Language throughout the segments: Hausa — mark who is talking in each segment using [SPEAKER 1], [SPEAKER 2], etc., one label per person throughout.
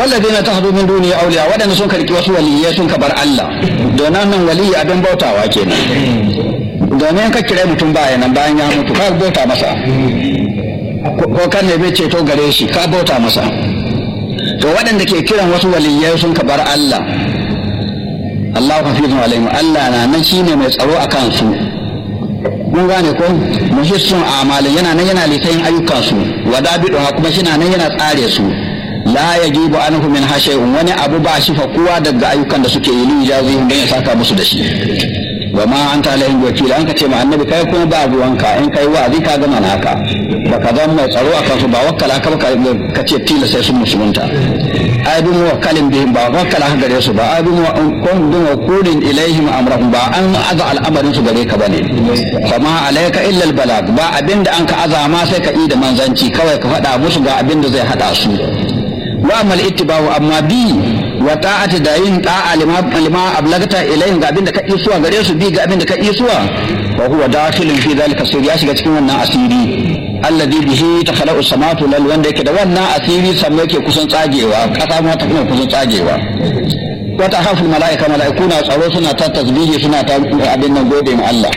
[SPEAKER 1] walladina tahdu min duni awliya wadanda sun karki wasu waliyai sun kabar Allah donan nan waliyi abin bautawa kenan domin ka kire mutum bayan ya mutu ka bauta masa ko kan ne bai ceto gare shi ka bauta masa to waɗanda ke kiran wasu waliyai sun ka bar Allah Allahu hafizun alaihim Allah na nan shine mai tsaro akan su mun gane ko muhissun a'malin yana nan yana litayin ayyukan su wadabidu kuma shi na nan yana tsare su la yajibu anhu min hashay'un wani abu ba shi fa kowa daga ayyukan da suke yi lijazihim dan ya saka musu da shi wa ma anta alaihim wakil an ka ce ma annabi kai kuma ba ruwanka in kai wa'azi ka gama naka baka zan mai tsaro akan su ba wakkala ka ce tila sai sun musulunta ai bin wakkalin bihim ba wakkala ka gare su ba ai bin wakulin ilaihim amrahum ba an aza al'amarin su gare ka bane kama alayka illa albalag ba abinda an ka azama sai ka yi da manzanci kawai ka faɗa musu ga abinda zai hada su wa amal ittiba'u amma bi wa ta'ati da yin ta'a lima ablagata ilayhim ga abinda ka isuwa gare su bi ga abinda ka isuwa wa huwa dakhilun fi dhalika sirri ya shiga cikin wannan asiri alladhi bihi takhala'u samatu lal wanda yake da wannan asiri sannan yake kusan tsagewa kasa ma ta kuma kusan tsagewa wata haful mala'iku na tsaro suna ta tasbihi suna ta abin nan gode ma Allah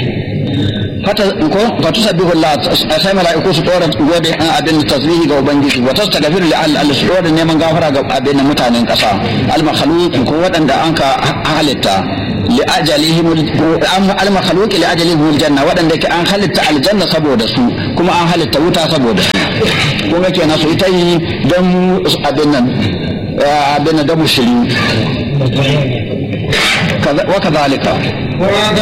[SPEAKER 1] fatusabbihu Allah sai mala'iku su tsora gode abin tasbihi ga ubangiji wa tastaghfiru li Allah su tsora neman gafara ga abin mutanen kasa al makhluq ko wadanda anka halitta li ajalihim al makhluq li ajalihim al janna wadanda ke an halitta al janna saboda su kuma an halitta wuta saboda su kuma kenan su ita yi don abin nan da mushri wa kadhalika